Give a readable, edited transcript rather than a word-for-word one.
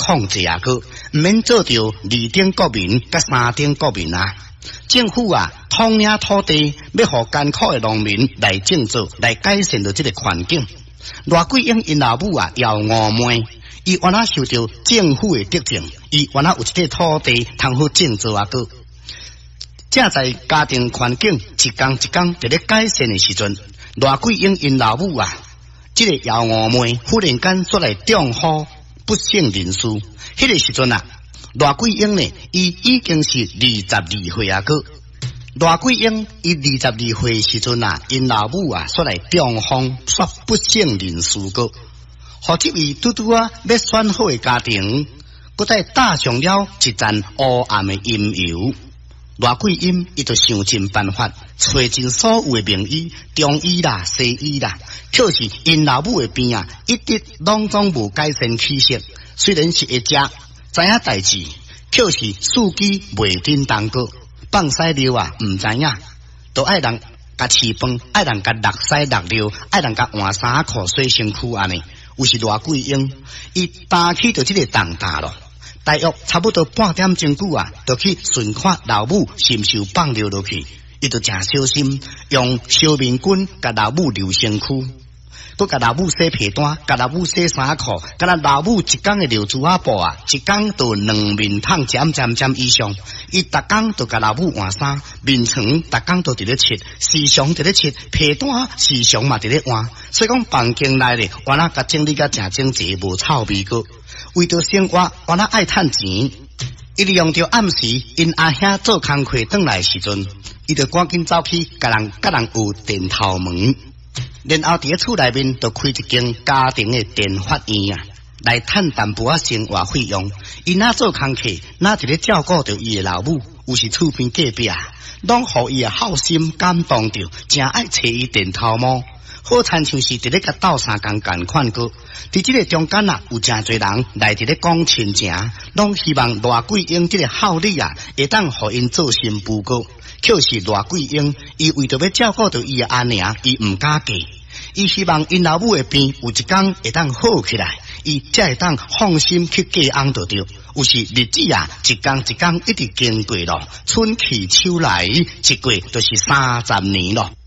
控制啊，个毋免做着2等国民甲3等国民啊。政府啊，统领土地，要互艰苦的农民来种植，来改善着这个环境。赖桂英因老母啊，要误妹，伊原来受到政府的德政，伊原来有一块土地通好种植啊，个。正在家庭环境一天一天在咧改善的时阵，赖桂英因老母啊，这个姚五妹忽然间出来中风不幸人事。迄个时阵啊，赖桂英呢，伊已经是22岁啊个。赖桂英伊22岁时阵啊，因老母啊出来中风却不幸人事个。互这位拄拄啊要选好的家庭，搁再搭上了一盏黑暗的阴油。赖桂英伊就想尽办法，找尽所有的名医、中医啦、西医啦，可是因老母的病啊，一直拢总无改善起色。虽然是会食，知影代志，可是司机袂叮当个，放屎尿啊，唔知影，都爱人甲饲饭，爱人甲落屎落尿，爱人甲换衫裤洗身躯安尼。有时赖桂英，伊担起着这个重担咯。大约差不多半点钟久啊，就去顺看老母是毋是有放尿落去，伊就诚小心，用消灭菌甲老母流身躯，佮甲老母洗被单，甲老母洗衫裤，甲咱老母一工的尿珠仔布啊，一工就2面烫尖以上。伊逐工就甲老母换衫，面床逐工都伫咧切，时常伫咧切，被单时常嘛伫咧换。所以讲房间内咧，原来甲整理甲诚整齐，无臭味个。为着生活，原来爱趁钱，伊利用着暗时因阿兄做工课转来时阵，伊就赶紧走去甲人有电头门，然后伫咧厝内面就开一间家庭的电发院啊，来趁淡薄仔生活费用。伊哪做工课，哪伫咧照顾着伊的老母，有时厝边隔壁啊，拢互伊的好心感动着，真爱找伊电头毛。好亲像是伫咧甲斗相共共款个，伫即个中间啊，有诚侪人来伫咧讲亲情，拢希望赖桂英即个孝女啊，会当互因做新妇个。可是赖桂英，伊为着要照顾着伊的阿娘，伊毋敢嫁。伊希望因老母的病有一天会当好起来，伊才会当放心去嫁翁就对。有时日子啊，一天一天一直经过咯，春去秋来，一过就是30年咯。